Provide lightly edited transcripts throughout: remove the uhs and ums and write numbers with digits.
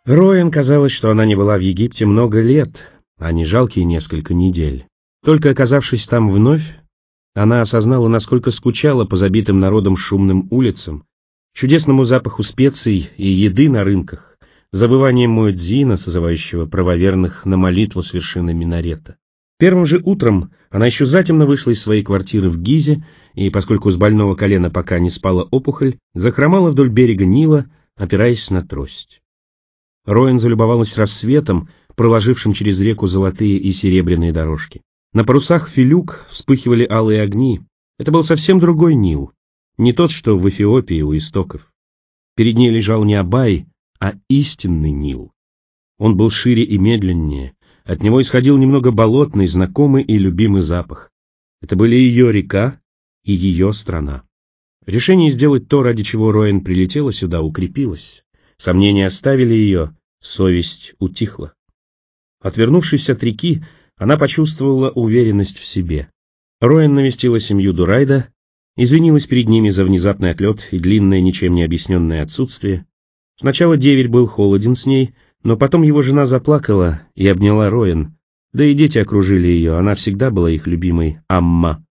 Роэн казалось, что она не была в Египте много лет, а не жалкие несколько недель. Только оказавшись там вновь, она осознала, насколько скучала по забитым народом шумным улицам, чудесному запаху специй и еды на рынках, завыванием муэдзина, созывающего правоверных на молитву с вершины минарета. Первым же утром она еще затемно вышла из своей квартиры в Гизе, и, поскольку с больного колена пока не спала опухоль, захромала вдоль берега Нила, опираясь на трость. Роэн залюбовалась рассветом, проложившим через реку золотые и серебряные дорожки. На парусах филюк вспыхивали алые огни. Это был совсем другой Нил, не тот, что в Эфиопии у истоков. Перед ней лежал не Абай, а истинный Нил. Он был шире и медленнее, от него исходил немного болотный, знакомый и любимый запах. Это были ее река и ее страна. Решение сделать то, ради чего Роэн прилетела сюда, укрепилось. Сомнения оставили ее, совесть утихла. Отвернувшись от реки, она почувствовала уверенность в себе. Роэн навестила семью Дурайда, извинилась перед ними за внезапный отлет и длинное, ничем не объясненное отсутствие. Сначала деверь был холоден с ней, но потом его жена заплакала и обняла Роэн, да и дети окружили ее, она всегда была их любимой Амма.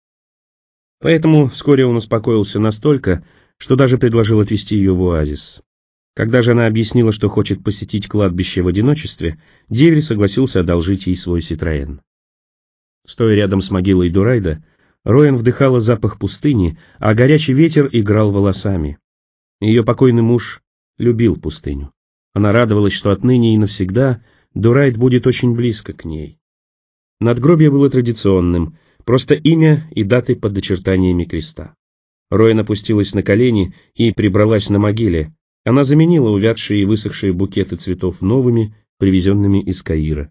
Поэтому вскоре он успокоился настолько, что даже предложил отвезти ее в оазис. Когда же она объяснила, что хочет посетить кладбище в одиночестве, деверь согласился одолжить ей свой Ситроен. Стоя рядом с могилой Дурайда, Роэн вдыхала запах пустыни, а горячий ветер играл волосами. Ее покойный муж любил пустыню. Она радовалась, что отныне и навсегда Дурайд будет очень близко к ней. Надгробие было традиционным, просто имя и даты под очертаниями креста. Роэн опустилась на колени и прибралась на могиле. Она заменила увядшие и высохшие букеты цветов новыми, привезенными из Каира.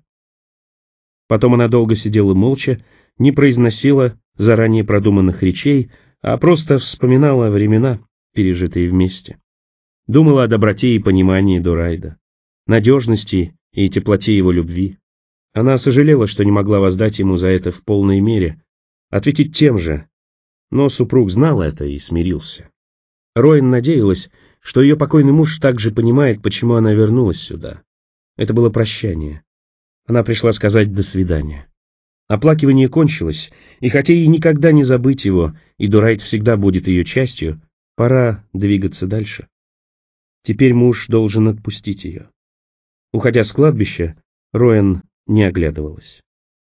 Потом она долго сидела молча, не произносила заранее продуманных речей, а просто вспоминала времена, пережитые вместе. Думала о доброте и понимании Дурайда, надежности и теплоте его любви. Она сожалела, что не могла воздать ему за это в полной мере, ответить тем же, но супруг знал это и смирился. Роэн надеялась, что ее покойный муж также понимает, почему она вернулась сюда. Это было прощание. Она пришла сказать «до свидания». Оплакивание кончилось, и хотя ей никогда не забыть его, и Дурайд всегда будет ее частью, пора двигаться дальше. Теперь муж должен отпустить ее. Уходя с кладбища, Роэн не оглядывалась.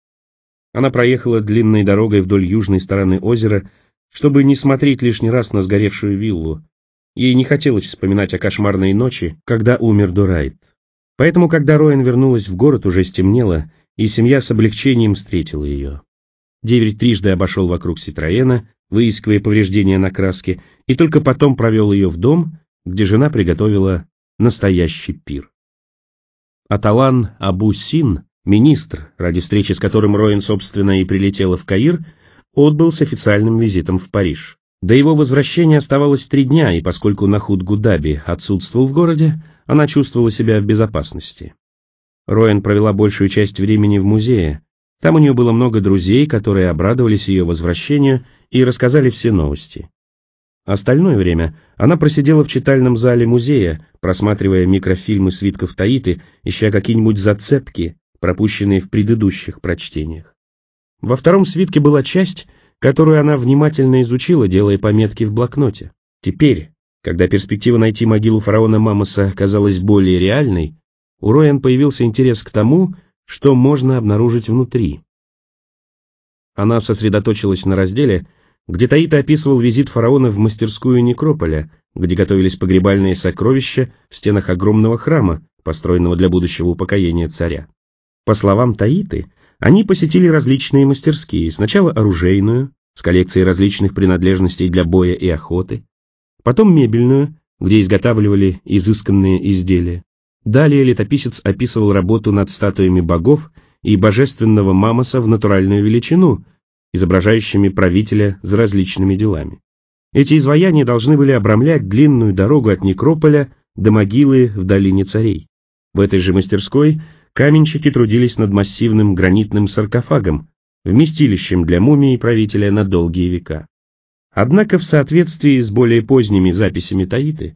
Она проехала длинной дорогой вдоль южной стороны озера, чтобы не смотреть лишний раз на сгоревшую виллу. Ей не хотелось вспоминать о кошмарной ночи, когда умер Дурайд. Поэтому, когда Роэн вернулась в город, уже стемнело, и семья с облегчением встретила ее. Деверь трижды обошел вокруг Ситроена, выискивая повреждения на краске, и только потом провел ее в дом, где жена приготовила настоящий пир. Аталан Абу-Син, министр, ради встречи с которым Роэн, собственно, и прилетела в Каир, отбыл с официальным визитом в Париж. До его возвращения оставалось 3 дня, и поскольку Нахуд Гудаби отсутствовал в городе, она чувствовала себя в безопасности. Роэн провела большую часть времени в музее. Там у нее было много друзей, которые обрадовались ее возвращению и рассказали все новости. Остальное время она просидела в читальном зале музея, просматривая микрофильмы свитков Таиты, ища какие-нибудь зацепки, пропущенные в предыдущих прочтениях. Во втором свитке была часть, которую она внимательно изучила, делая пометки в блокноте. Теперь, когда перспектива найти могилу фараона Мамоса казалась более реальной, у Роэн появился интерес к тому, что можно обнаружить внутри. Она сосредоточилась на разделе, где Таита описывал визит фараона в мастерскую некрополя, где готовились погребальные сокровища в стенах огромного храма, построенного для будущего упокоения царя. По словам Таиты, они посетили различные мастерские, сначала оружейную, с коллекцией различных принадлежностей для боя и охоты, потом мебельную, где изготавливали изысканные изделия. Далее летописец описывал работу над статуями богов и божественного Мамоса в натуральную величину, изображающими правителя с различными делами. Эти изваяния должны были обрамлять длинную дорогу от некрополя до могилы в долине царей. В этой же мастерской каменщики трудились над массивным гранитным саркофагом, вместилищем для мумии правителя на долгие века. Однако в соответствии с более поздними записями Таиты,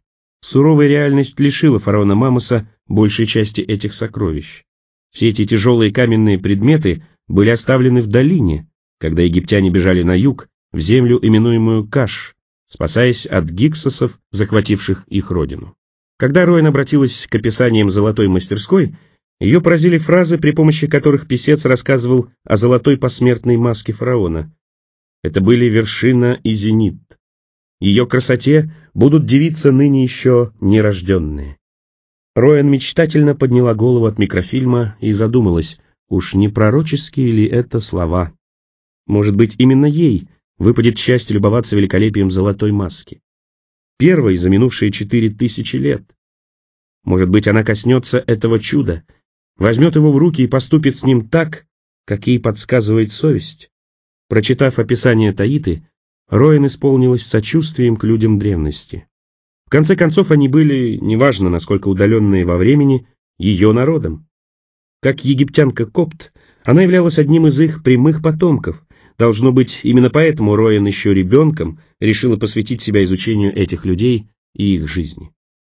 Суровая реальность лишила фараона Мамоса большей части этих сокровищ. Все эти тяжелые каменные предметы были оставлены в долине, когда египтяне бежали на юг, в землю, именуемую Каш, спасаясь от гиксосов, захвативших их родину. Когда Роэн обратилась к описаниям золотой мастерской, ее поразили фразы, при помощи которых писец рассказывал о золотой посмертной маске фараона. Это были вершина и зенит. Ее красоте будут дивиться ныне еще нерожденные. Роэн мечтательно подняла голову от микрофильма и задумалась, уж не пророческие ли это слова. Может быть, именно ей выпадет счастье любоваться великолепием золотой маски. Первой за минувшие 4000 лет. Может быть, она коснется этого чуда, возьмет его в руки и поступит с ним так, как ей подсказывает совесть. Прочитав описание Таиты, Роэн исполнилась сочувствием к людям древности. В конце концов, они были, неважно насколько удаленные во времени, ее народом. Как египтянка-копт, она являлась одним из их прямых потомков. Должно быть, именно поэтому Роэн еще ребенком решила посвятить себя изучению этих людей и их жизни.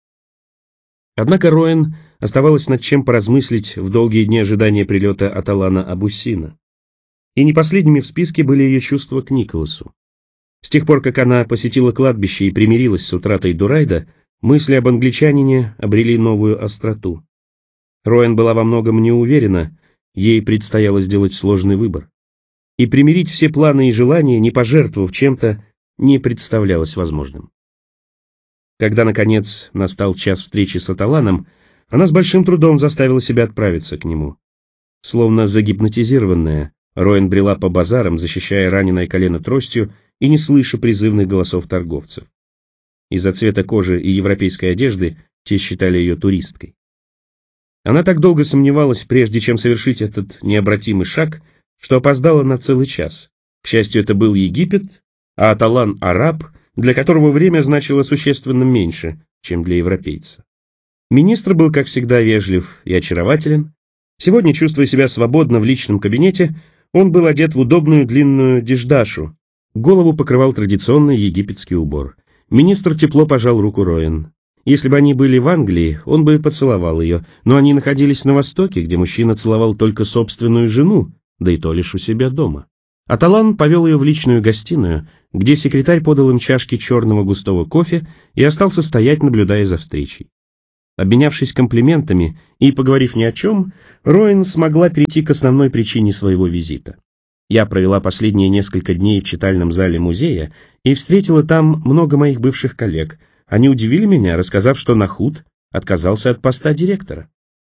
Однако Роэн оставалось над чем поразмыслить в долгие дни ожидания прилета Аталана Абуссина. И не последними в списке были ее чувства к Николасу. С тех пор, как она посетила кладбище и примирилась с утратой Дурайда, мысли об англичанине обрели новую остроту. Роэн была во многом не уверена, ей предстояло сделать сложный выбор. И примирить все планы и желания, не пожертвовав чем-то, не представлялось возможным. Когда, наконец, настал час встречи с Аталаном, она с большим трудом заставила себя отправиться к нему. Словно загипнотизированная, Роэн брела по базарам, защищая раненое колено тростью и не слыша призывных голосов торговцев. Из-за цвета кожи и европейской одежды те считали ее туристкой. Она так долго сомневалась, прежде чем совершить этот необратимый шаг, что опоздала на целый час. К счастью, это был Египет, а Аталан — араб, для которого время значило существенно меньше, чем для европейца. Министр был, как всегда, вежлив и очарователен. Сегодня, чувствуя себя свободно в личном кабинете, он был одет в удобную длинную диждашу. Голову покрывал традиционный египетский убор. Министр тепло пожал руку Роэн. Если бы они были в Англии, он бы поцеловал ее, но они находились на Востоке, где мужчина целовал только собственную жену, да и то лишь у себя дома. Аталан повел ее в личную гостиную, где секретарь подал им чашки черного густого кофе и остался стоять, наблюдая за встречей. Обменявшись комплиментами и поговорив ни о чем, Роэн смогла перейти к основной причине своего визита. Я провела последние несколько дней в читальном зале музея и встретила там много моих бывших коллег. Они удивили меня, рассказав, что Нахут отказался от поста директора.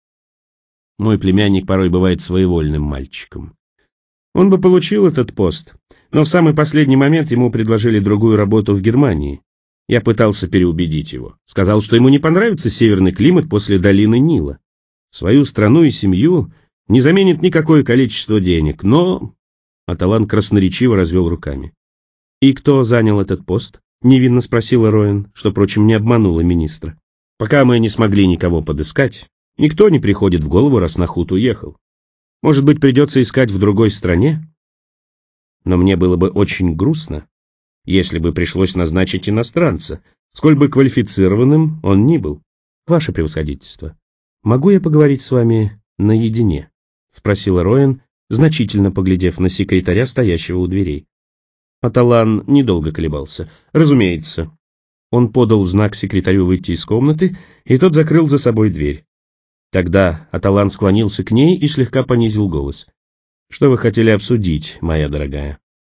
Мой племянник порой бывает своевольным мальчиком. Он бы получил этот пост, но в самый последний момент ему предложили другую работу в Германии. Я пытался переубедить его. Сказал, что ему не понравится северный климат после долины Нила. Свою страну и семью не заменит никакое количество денег, но... Аталан красноречиво развел руками. «И кто занял этот пост?» — невинно спросила Роэн, что, впрочем, не обманула министра. «Пока мы не смогли никого подыскать, никто не приходит в голову, раз Нахут уехал. Может быть, придется искать в другой стране? Но мне было бы очень грустно, если бы пришлось назначить иностранца, сколь бы квалифицированным он ни был. Ваше превосходительство, могу я поговорить с вами наедине?» — спросила Роэн, значительно поглядев на секретаря, стоящего у дверей. Аталан недолго колебался. «Разумеется». Он подал знак секретарю выйти из комнаты, и тот закрыл за собой дверь. Тогда Аталан склонился к ней и слегка понизил голос. «Что вы хотели обсудить, моя дорогая?»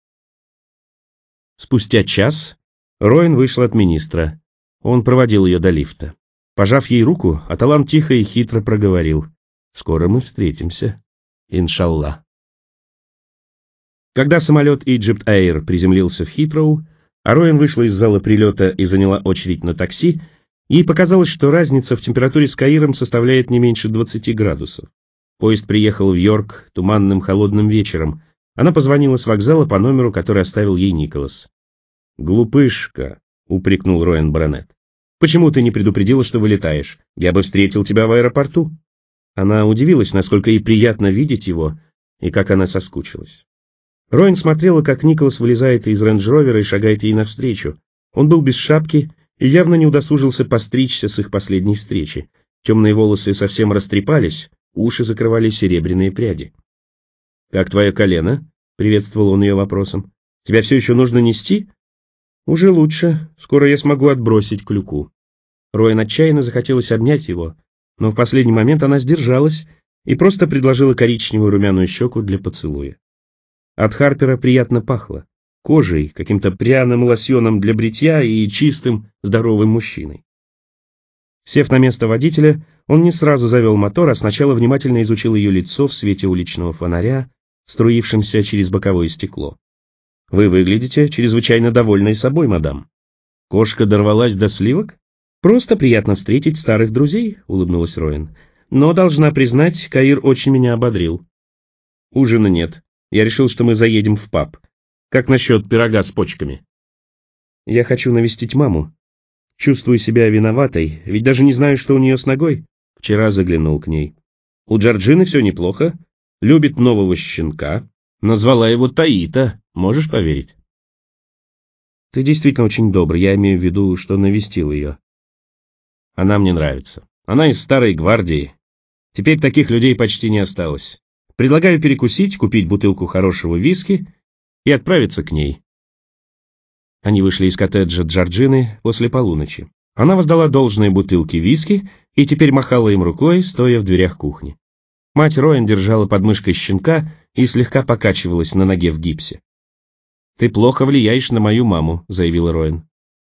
Спустя час Роэн вышла от министра. Он проводил ее до лифта. Пожав ей руку, Аталан тихо и хитро проговорил: «Скоро мы встретимся, иншаллах». Когда самолет Egypt Air приземлился в Хитроу, а Роэн вышла из зала прилета и заняла очередь на такси, ей показалось, что разница в температуре с Каиром составляет не меньше 20 градусов. Поезд приехал в Йорк туманным холодным вечером. Она позвонила с вокзала по номеру, который оставил ей Николас. «Глупышка», — упрекнул Роэн баронет. «Почему ты не предупредила, что вылетаешь? Я бы встретил тебя в аэропорту». Она удивилась, насколько ей приятно видеть его, и как она соскучилась. Роэн смотрела, как Николас вылезает из рейндж-ровера и шагает ей навстречу. Он был без шапки и явно не удосужился постричься с их последней встречи. Темные волосы совсем растрепались, уши закрывали серебряные пряди. «Как твое колено?» — приветствовал он ее вопросом. «Тебя все еще нужно нести?» «Уже лучше. Скоро я смогу отбросить клюку». Роэн отчаянно захотелось обнять его, но в последний момент она сдержалась и просто предложила коричневую румяную щеку для поцелуя. От Харпера приятно пахло. Кожей, каким-то пряным лосьоном для бритья и чистым, здоровым мужчиной. Сев на место водителя, он не сразу завел мотор, а сначала внимательно изучил ее лицо в свете уличного фонаря, струившимся через боковое стекло. «Вы выглядите чрезвычайно довольной собой, мадам. Кошка дорвалась до сливок? Просто приятно встретить старых друзей», — улыбнулась Роэн. «Но, должна признать, Каир очень меня ободрил. Ужина нет. Я решил, что мы заедем в паб. Как насчет пирога с почками?» «Я хочу навестить маму. Чувствую себя виноватой, ведь даже не знаю, что у нее с ногой. Вчера заглянул к ней. У Джорджины все неплохо. Любит нового щенка. Назвала его Таита. Можешь поверить?» «Ты действительно очень добр. Я имею в виду, что навестил ее». «Она мне нравится. Она из старой гвардии. Теперь таких людей почти не осталось. Предлагаю перекусить, купить бутылку хорошего виски и отправиться к ней». Они вышли из коттеджа Джорджины после полуночи. Она воздала должные бутылки виски и теперь махала им рукой, стоя в дверях кухни. Мать Роэн держала под мышкой щенка и слегка покачивалась на ноге в гипсе. «Ты плохо влияешь на мою маму», — заявила Роэн.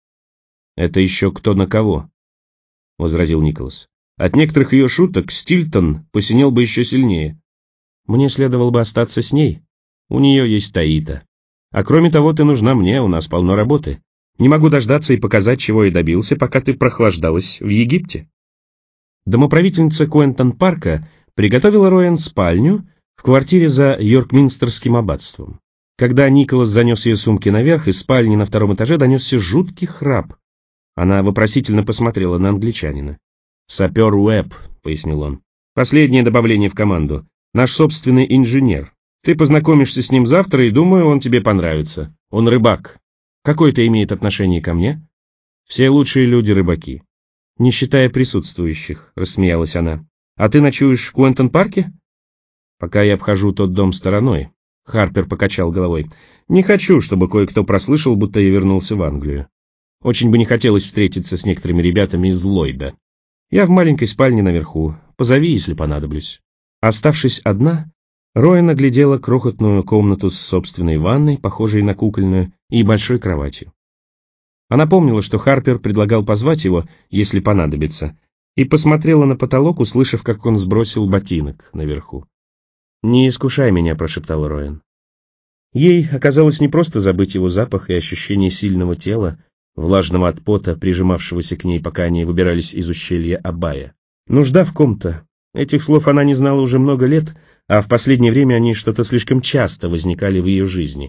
«Это еще кто на кого», — возразил Николас. «От некоторых ее шуток Стильтон посинел бы еще сильнее. Мне следовало бы остаться с ней. У нее есть Таита. А кроме того, ты нужна мне, у нас полно работы. Не могу дождаться и показать, чего я добился, пока ты прохлаждалась в Египте». Домоправительница Куэнтон-парка приготовила Роэн спальню в квартире за Йоркминстерским аббатством. Когда Николас занес ее сумки наверх, из спальни на втором этаже донесся жуткий храп. Она вопросительно посмотрела на англичанина. «Сапер Уэбб», — пояснил он. «Последнее добавление в команду. Наш собственный инженер. Ты познакомишься с ним завтра, и, думаю, он тебе понравится. Он рыбак. Какое это имеет отношение ко мне?» «Все лучшие люди рыбаки». «Не считая присутствующих», — рассмеялась она. «А ты ночуешь в Куэнтон-парке?» «Пока я обхожу тот дом стороной». Харпер покачал головой. «Не хочу, чтобы кое-кто прослышал, будто я вернулся в Англию. Очень бы не хотелось встретиться с некоторыми ребятами из Ллойда. Я в маленькой спальне наверху. Позови, если понадоблюсь». Оставшись одна, Роэн оглядела крохотную комнату с собственной ванной, похожей на кукольную, и большой кроватью. Она помнила, что Харпер предлагал позвать его, если понадобится, и посмотрела на потолок, услышав, как он сбросил ботинок наверху. «Не искушай меня», — прошептал Роэн. Ей оказалось не просто забыть его запах и ощущение сильного тела, влажного от пота, прижимавшегося к ней, пока они выбирались из ущелья Абая. Нужда в ком-то. Этих слов она не знала уже много лет, а в последнее время они что-то слишком часто возникали в ее жизни.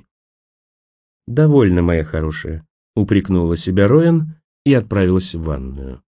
«Довольно, моя хорошая», — упрекнула себя Роэн и отправилась в ванную.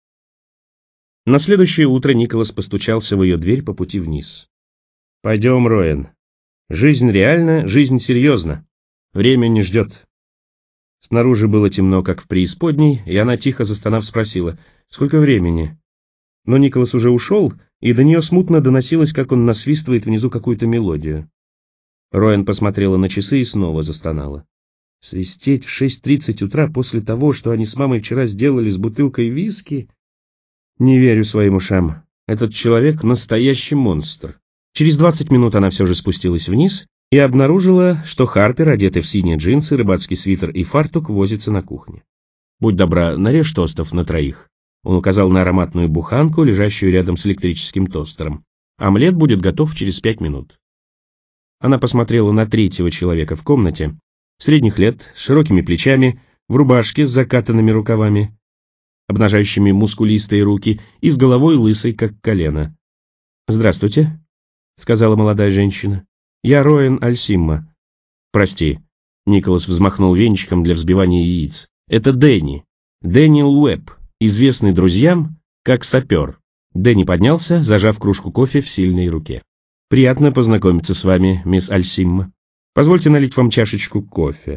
На следующее утро Николас постучался в ее дверь по пути вниз. «Пойдем, Роэн. Жизнь реальна, жизнь серьезна. Время не ждет». Снаружи было темно, как в преисподней, и она, тихо застонав, спросила, «Сколько времени?» Но Николас уже ушел, и до нее смутно доносилось, как он насвистывает внизу какую-то мелодию. Роэн посмотрела на часы и снова застонала. Свистеть в 6:30 утра после того, что они с мамой вчера сделали с бутылкой виски? Не верю своим ушам. Этот человек — настоящий монстр. Через 20 минут она все же спустилась вниз и обнаружила, что Харпер, одетый в синие джинсы, рыбацкий свитер и фартук, возится на кухне. «Будь добра, нарежь тостов на троих». Он указал на ароматную буханку, лежащую рядом с электрическим тостером. «Омлет будет готов через 5 минут». Она посмотрела на третьего человека в комнате, средних лет, с широкими плечами, в рубашке с закатанными рукавами, обнажающими мускулистые руки, и с головой лысой, как колено. «Здравствуйте», — сказала молодая женщина. «Я Роэн Альсимма». «Прости», — Николас взмахнул венчиком для взбивания яиц. «Это Дэнни. Дэниел Уэбб, известный друзьям как сапер». Дэнни поднялся, зажав кружку кофе в сильной руке. «Приятно познакомиться с вами, мисс Альсимма. Позвольте налить вам чашечку кофе.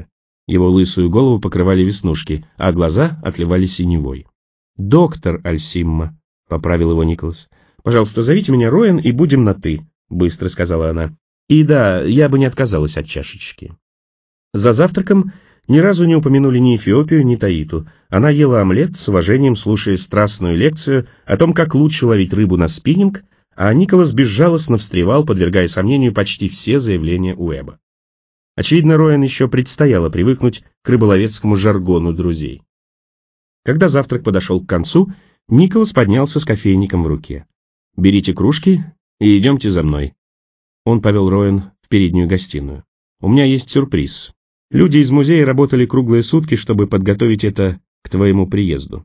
Его лысую голову покрывали веснушки, а глаза отливали синевой. «Доктор Альсимма», — поправил его Николас. «Пожалуйста, зовите меня Роэн и будем на «ты», — быстро сказала она. «И да, я бы не отказалась от чашечки». За завтраком ни разу не упомянули ни Эфиопию, ни Таиту. Она ела омлет, с уважением слушая страстную лекцию о том, как лучше ловить рыбу на спиннинг, а Николас безжалостно встревал, подвергая сомнению почти все заявления Уэба. Очевидно, Роэн еще предстояло привыкнуть к рыболовецкому жаргону друзей. Когда завтрак подошел к концу, Николас поднялся с кофейником в руке. «Берите кружки и идемте за мной». Он повел Роэн в переднюю гостиную. «У меня есть сюрприз. Люди из музея работали круглые сутки, чтобы подготовить это к твоему приезду».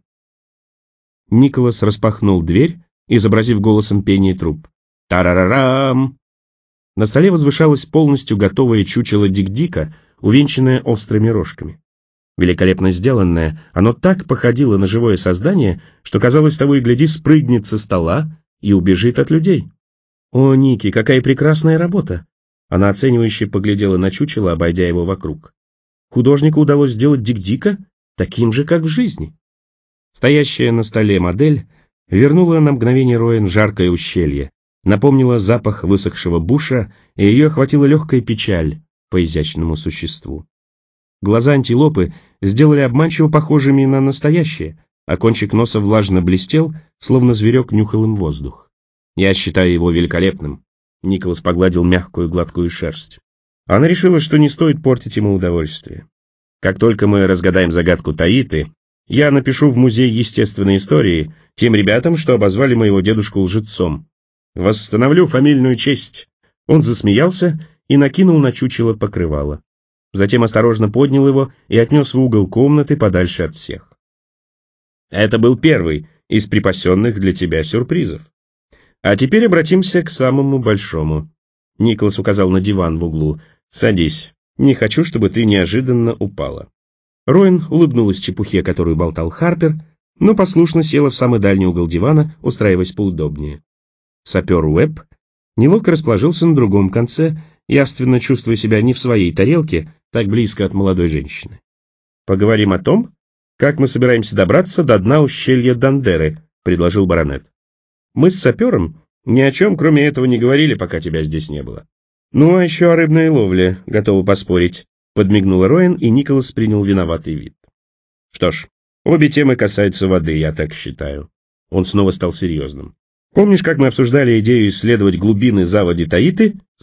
Николас распахнул дверь, изобразив голосом пение труб. «Тарарарам!» На столе возвышалось полностью готовое чучело Дик-Дика, увенчанное острыми рожками. Великолепно сделанное, оно так походило на живое создание, что, казалось, того и гляди, спрыгнет со стола и убежит от людей. «О, Ники, какая прекрасная работа!» Она оценивающе поглядела на чучело, обойдя его вокруг. «Художнику удалось сделать Дик-Дика таким же, как в жизни». Стоящая на столе модель вернула на мгновение Роэн жаркое ущелье, напомнила запах высохшего буша, и ее охватила легкая печаль по изящному существу. Глаза антилопы сделали обманчиво похожими на настоящие, а кончик носа влажно блестел, словно зверек нюхал им воздух. «Я считаю его великолепным», — Николас погладил мягкую гладкую шерсть. Она решила, что не стоит портить ему удовольствие. «Как только мы разгадаем загадку Таиты, я напишу в Музей естественной истории тем ребятам, что обозвали моего дедушку лжецом. Восстановлю фамильную честь». Он засмеялся и накинул на чучело покрывало. Затем осторожно поднял его и отнес в угол комнаты подальше от всех. «Это был первый из припасенных для тебя сюрпризов. А теперь обратимся к самому большому». Николас указал на диван в углу. «Садись. Не хочу, чтобы ты неожиданно упала». Роэн улыбнулась чепухе, которую болтал Харпер, но послушно села в самый дальний угол дивана, устраиваясь поудобнее. Сапер Уэбб неловко расположился на другом конце, явственно чувствуя себя не в своей тарелке, так близко от молодой женщины. «Поговорим о том, как мы собираемся добраться до дна ущелья Дандеры», — предложил баронет. «Мы с сапером ни о чем, кроме этого, не говорили, пока тебя здесь не было». «Ну, а еще о рыбной ловле, готова поспорить», — подмигнула Роэн, и Николас принял виноватый вид. «Что ж, обе темы касаются воды, я так считаю». Он снова стал серьезным. «Помнишь, как мы обсуждали идею исследовать глубины заводи Таиты